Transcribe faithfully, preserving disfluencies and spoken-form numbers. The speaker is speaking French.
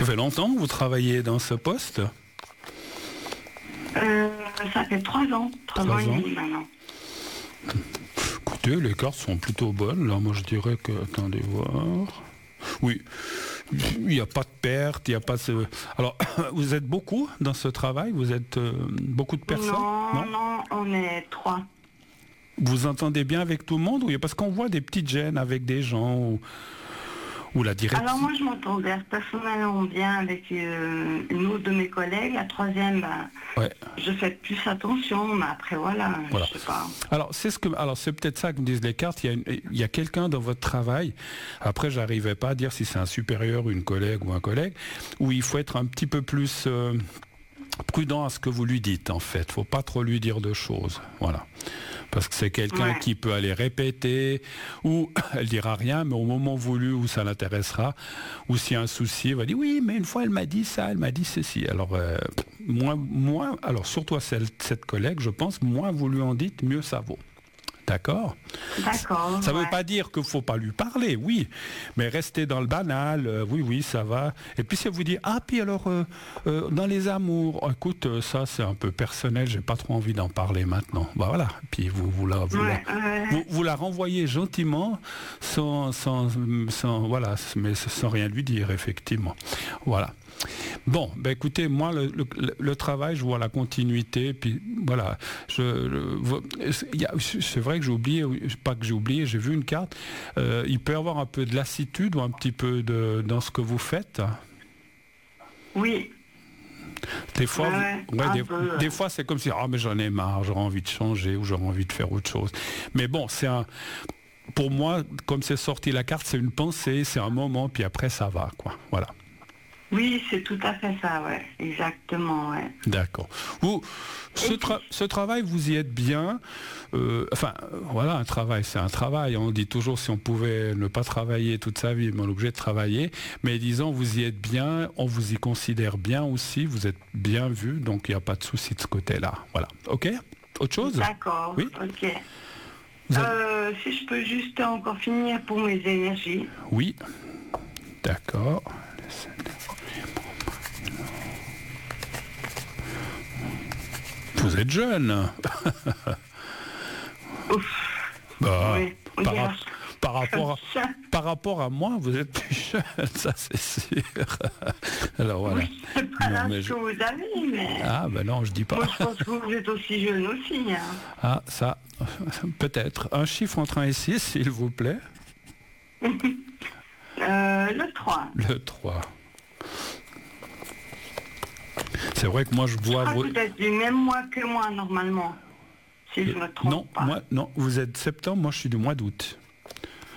Ça fait longtemps que vous travaillez dans ce poste? euh, Ça fait trois ans, trois, Trois ans et ans. demi maintenant. Écoutez, les cartes sont plutôt bonnes. Là, moi, je dirais que... Attendez voir. Oui, il n'y a pas de perte, il n'y a pas de... Alors, vous êtes beaucoup dans ce travail? Vous êtes euh, beaucoup de personnes? Non, non, on est trois. Vous entendez bien avec tout le monde? Oui, parce qu'on voit des petites gênes avec des gens ou, ou la direction. Alors moi, je m'entends personnellement bien avec euh, une autre de mes collègues. La troisième, ben, Ouais. je fais plus attention, mais après, voilà, Voilà. je sais pas. Alors c'est ce que, alors c'est peut-être ça que me disent les cartes. Il y a, une- il y a quelqu'un dans votre travail. Après, j'arrivais pas à dire si c'est un supérieur, une collègue ou un collègue, où il faut être un petit peu plus euh, prudent à ce que vous lui dites. En fait, faut pas trop lui dire de choses. Voilà. Parce que c'est quelqu'un Ouais. qui peut aller répéter, ou elle dira rien, mais au moment voulu où ça l'intéressera, ou s'il y a un souci, elle va dire oui, mais une fois elle m'a dit ça, elle m'a dit ceci. Alors, euh, moins, moins, alors surtout à celle, cette collègue, je pense, moins vous lui en dites, mieux ça vaut. D'accord? D'accord. Ça ne ouais. veut pas dire qu'il ne faut pas lui parler, oui, mais rester dans le banal, euh, oui, oui, ça va. Et puis si vous dites, ah, puis alors, euh, euh, dans les amours, oh, écoute, euh, ça c'est un peu personnel, j'ai pas trop envie d'en parler maintenant. Bah voilà, puis vous, vous, la, vous, Ouais, la, ouais. vous, vous la renvoyez gentiment, sans, sans, sans, voilà, mais sans rien lui dire, effectivement. Voilà. Bon, ben écoutez, moi, le, le, le travail, je vois la continuité, puis voilà, je, je, il y a, c'est vrai que j'ai oublié, pas que j'ai oublié, j'ai vu une carte, euh, il peut y avoir un peu de lassitude ou un petit peu de, dans ce que vous faites. Oui. Des fois, Ouais, vous, ouais, un des, peu, ouais. des fois c'est comme si, ah mais j'en ai marre, j'aurais envie de changer ou j'aurais envie de faire autre chose. Mais bon, c'est un... Pour moi, comme c'est sorti la carte, c'est une pensée, c'est un moment, puis après ça va, quoi. Voilà. Oui, c'est tout à fait ça, ouais. Exactement, ouais. D'accord. Vous, ce, tra- ce travail, vous y êtes bien. Euh, enfin, euh, voilà, un travail, c'est un travail. On dit toujours si on pouvait ne pas travailler toute sa vie, mais on est obligé de travailler. Mais disons, vous y êtes bien, on vous y considère bien aussi, vous êtes bien vu, donc il n'y a pas de souci de ce côté-là. Voilà. OK? Autre chose? D'accord, Oui. ok. Vous avez- Euh, si je peux juste encore finir pour mes énergies. Oui. D'accord. Vous êtes jeune. Ouf. Bah, Oui, par, oui, rap- par rapport à, ça. par rapport à moi, vous êtes plus jeune, ça c'est sûr. Alors voilà. Oui, c'est pas Non, l'âge mais que je- vous avez, mais... Ah ben non, je dis pas. Moi, je pense que vous êtes aussi jeune aussi. Hein. Ah ça, peut-être. Un chiffre entre un et six, s'il vous plaît. Euh, le trois. Le trois. C'est vrai que moi je vois... Ah, vos- peut-être du même mois que moi, normalement. Si je me trompe Non, pas. moi, non, vous êtes septembre, moi je suis du mois d'août.